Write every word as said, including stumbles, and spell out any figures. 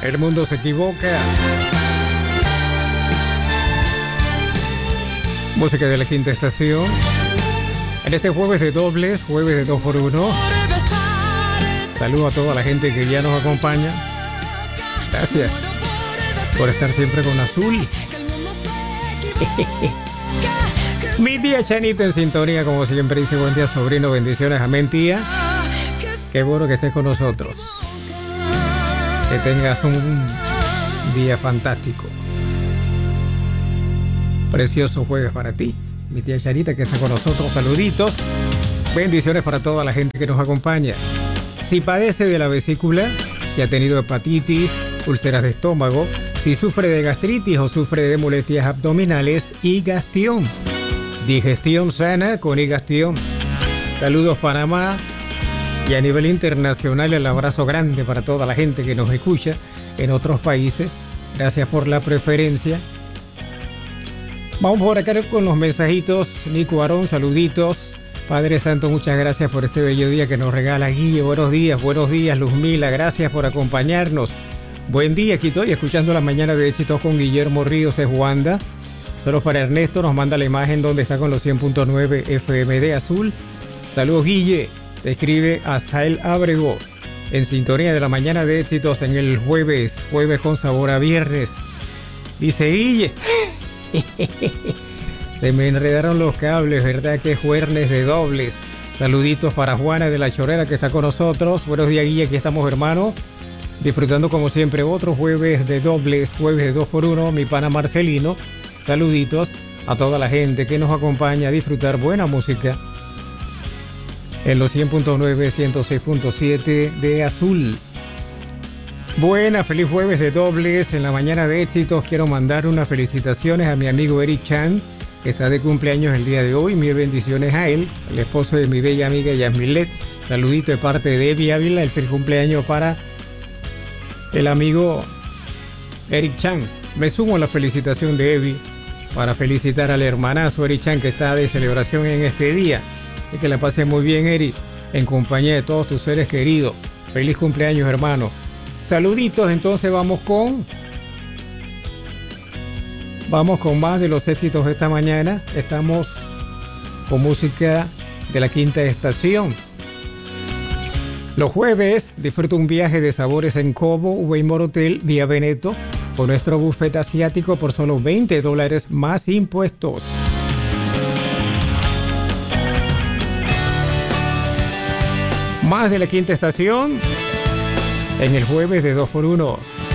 El mundo se equivoca. Música de la quinta estación. En este jueves de dobles, jueves de dos por uno. Saludo a toda la gente que ya nos acompaña. Gracias por estar siempre con Azul. Mi tía Chanita en sintonía, como siempre dice, buen día sobrino, bendiciones, amén tía. Qué bueno que estés con nosotros. Que tengas un día fantástico. Precioso jueves para ti. Mi tía Chanita que está con nosotros, saluditos. Bendiciones para toda la gente que nos acompaña. Si padece de la vesícula, si ha tenido hepatitis, úlceras de estómago, si sufre de gastritis o sufre de molestias abdominales, Igastión. Digestión sana con Igastión. Saludos Panamá. Y a nivel internacional el abrazo grande para toda la gente que nos escucha en otros países. Gracias por la preferencia. Vamos por acá con los mensajitos. Nico Arón, saluditos. Padre Santo, muchas gracias por este bello día que nos regala Guille. Buenos días, buenos días Luzmila. Gracias por acompañarnos. Buen día, aquí estoy escuchando la mañana de éxitos con Guillermo Ríos de Juanda. Saludos para Ernesto, nos manda la imagen donde está con los cien punto nueve F M de Azul. Saludos Guille. Te escribe Asael Ábrego, en sintonía de la mañana de éxitos en el jueves, jueves con sabor a viernes. Dice Guille, se me enredaron los cables, ¿verdad? Que jueves de dobles. Saluditos para Juana de la Chorrera que está con nosotros. Buenos días Guille, aquí estamos hermanos, disfrutando como siempre otro jueves de dobles, jueves de dos por uno. Mi pana Marcelino, saluditos a toda la gente que nos acompaña a disfrutar buena música en los cien punto nueve, ciento seis punto siete de Azul. Buena, feliz jueves de dobles en la mañana de éxitos. Quiero mandar unas felicitaciones a mi amigo Eric Chan, que está de cumpleaños el día de hoy. Mil bendiciones a él, el esposo de mi bella amiga Yasmilet. Saludito de parte de Evi Ávila, el feliz cumpleaños para el amigo Eric Chan. Me sumo a la felicitación de Evi para felicitar al hermanazo Eric Chan, que está de celebración en este día. Así que la pases muy bien, Eri, en compañía de todos tus seres queridos. Feliz cumpleaños, hermano. Saluditos, entonces vamos con... Vamos con más de los éxitos de esta mañana. Estamos con música de la quinta estación. Los jueves disfruta un viaje de sabores en Cobo, Waymore Hotel, vía Veneto, con nuestro buffet asiático por solo veinte dólares más impuestos. Más de la quinta estación en el jueves de dos por uno.